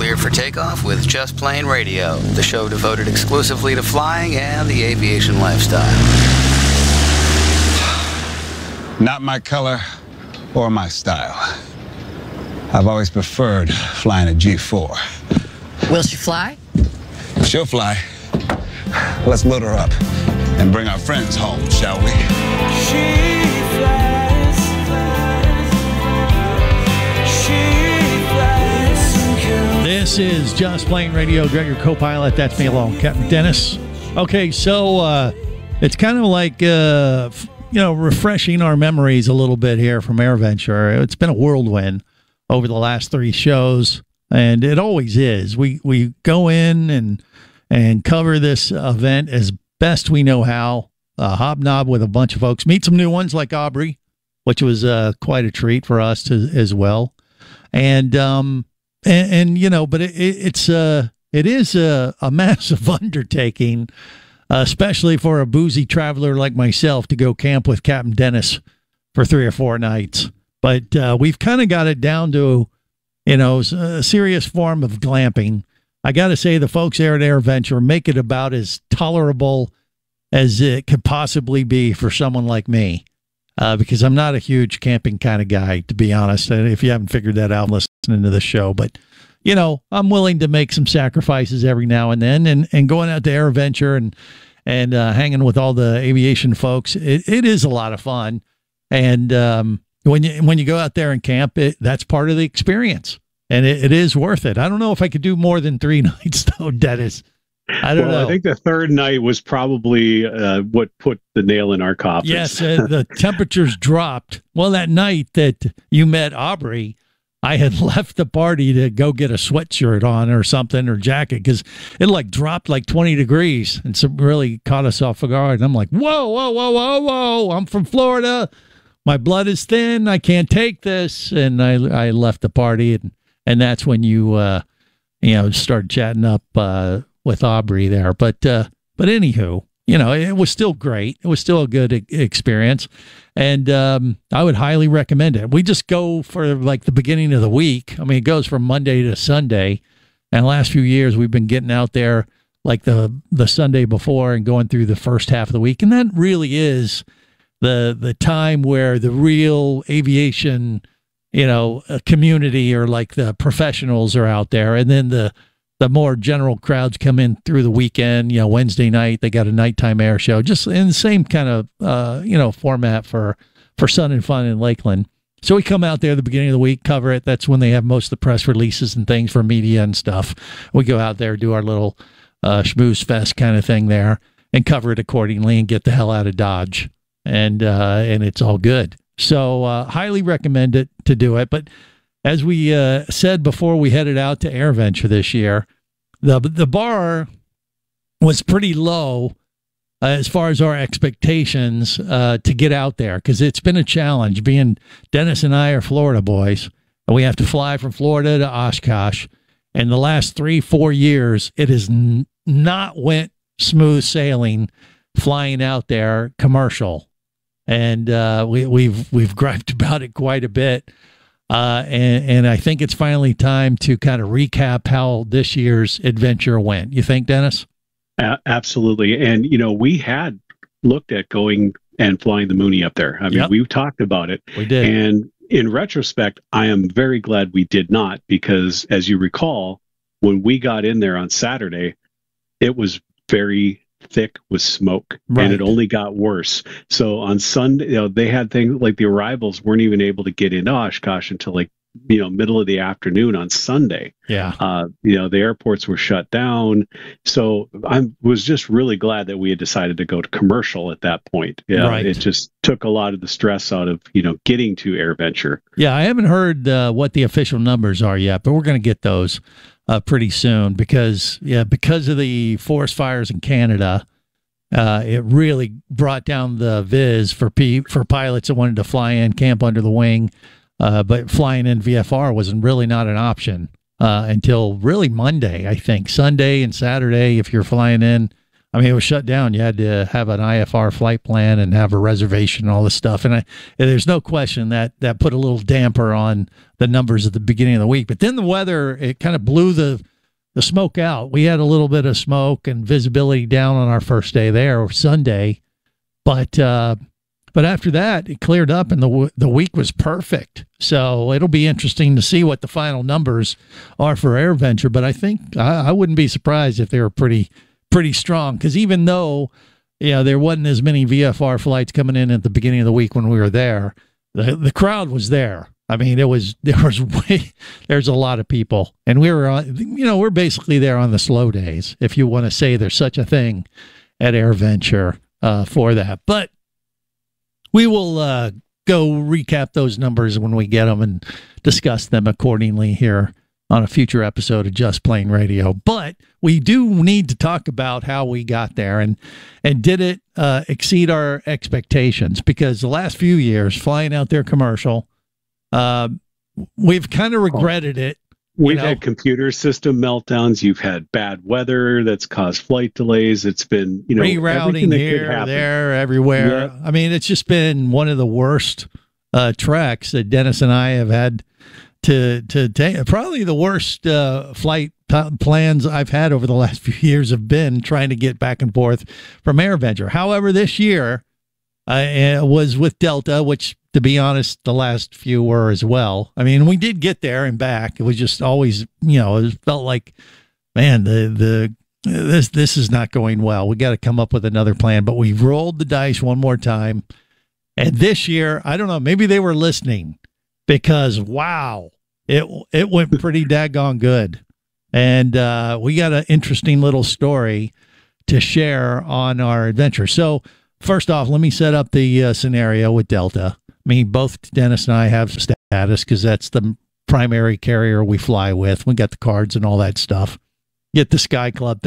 Clear for takeoff with Just Plane Radio, the show devoted exclusively to flying and the aviation lifestyle. Not my color or my style. I've always preferred flying a G4. Will she fly? She'll fly. Let's load her up and bring our friends home, shall we? She flies, she flies. This is Just Plane Radio. Greg, your co-pilot. That's me alone, Captain Dennis. Okay, so it's kind of like, refreshing our memories a little bit here from AirVenture. It's been a whirlwind over the last 3 shows, and it always is. We go in and cover this event as best we know how, hobnob with a bunch of folks, meet some new ones like Aubrey, which was quite a treat for us as well. And but it is a massive undertaking, especially for a boozy traveler like myself to go camp with Captain Dennis for 3 or 4 nights. But we've kind of got it down to, a serious form of glamping. I got to say, the folks there at AirVenture make it about as tolerable as it could possibly be for someone like me, because I'm not a huge camping kind of guy, to be honest. And if you haven't figured that out listening to the show, but I'm willing to make some sacrifices every now and then, and going out to AirVenture and hanging with all the aviation folks, it is a lot of fun. And when you go out there and camp, that's part of the experience. And it is worth it. I don't know if I could do more than 3 nights, though, Dennis. I don't know. I think the 3rd night was probably what put the nail in our coffin. Yes, the temperatures dropped. Well, that night that you met Aubrey, I had left the party to go get a sweatshirt on or something, or jacket, because it dropped 20 degrees, and so really caught us off guard. And I'm like, whoa, I'm from Florida. My blood is thin. I can't take this. And I left the party, and that's when you, started chatting up with Aubrey there. But anywho, it was still great. It was still a good experience. And I would highly recommend it. We just go for the beginning of the week. I mean, it goes from Monday to Sunday. And the last few years, we've been getting out there the Sunday before and going through the first half of the week. And that really is the time where the real aviation community, or the professionals, are out there. And then the more general crowds come in through the weekend. Wednesday night, they got a nighttime air show, just in the same kind of, format for Sun and Fun in Lakeland. So we come out there at the beginning of the week, cover it. That's when they have most of the press releases and things for media and stuff. We go out there, do our little schmooze fest kind of thing there, and cover it accordingly and get the hell out of Dodge. And it's all good. So highly recommend it to do it. But as we said before we headed out to AirVenture this year, the bar was pretty low as far as our expectations to get out there, because it's been a challenge. Being Dennis and I are Florida boys, and we have to fly from Florida to Oshkosh. And the last 3-4 years, it has not went smooth sailing flying out there commercial. And we've griped about it quite a bit. And I think it's finally time to kind of recap how this year's adventure went. You think, Dennis? Absolutely. And, we had looked at going and flying the Mooney up there. I mean, we talked about it. We did. And in retrospect, I am very glad we did not, because as you recall, when we got in there on Saturday, it was very thick with smoke, and it only got worse. So on Sunday, they had things like the arrivals weren't even able to get into Oshkosh until middle of the afternoon on Sunday. Yeah. The airports were shut down. So I was just really glad that we had decided to go to commercial at that point. Yeah. Right. It just took a lot of the stress out of, getting to AirVenture. Yeah. I haven't heard what the official numbers are yet, but we're going to get those pretty soon, because of the forest fires in Canada, it really brought down the viz for pilots that wanted to fly in, camp under the wing. But flying in VFR wasn't really not an option until really Monday, I think. Sunday and Saturday, if you're flying in I mean, it was shut down. You had to have an IFR flight plan and have a reservation and all this stuff. And there's no question that put a little damper on the numbers at the beginning of the week. But then the weather, it kind of blew the smoke out. We had a little bit of smoke and visibility down on our first day there, or Sunday. But after that, it cleared up and the week was perfect. So it'll be interesting to see what the final numbers are for AirVenture. But I think I wouldn't be surprised if they were pretty strong, because even though there wasn't as many VFR flights coming in at the beginning of the week when we were there, the crowd was there. I mean, there's a lot of people, and we were on, we're basically there on the slow days, if you want to say there's such a thing at AirVenture for that. But we will go recap those numbers when we get them and discuss them accordingly here on a future episode of Just Plane Radio. But we do need to talk about how we got there and did it exceed our expectations, because the last few years flying out there commercial, we've kind of regretted it. We've had computer system meltdowns. You've had bad weather that's caused flight delays. It's been, rerouting here, there, everywhere. Yeah. I mean, it's just been one of the worst treks that Dennis and I have had to take. Probably the worst flight plans I've had over the last few years have been trying to get back and forth from AirVenture. However, this year was with Delta, which, to be honest, the last few were as well. I mean, we did get there and back. It was just always, it felt like, man, this is not going well. We got to come up with another plan. But we rolled the dice one more time. And this year, I don't know, maybe they were listening, because wow, it went pretty daggone good. And we got an interesting little story to share on our adventure. So first off, let me set up the scenario with Delta. I mean, both Dennis and I have status because that's the primary carrier we fly with. We got the cards and all that stuff. Get the Sky Club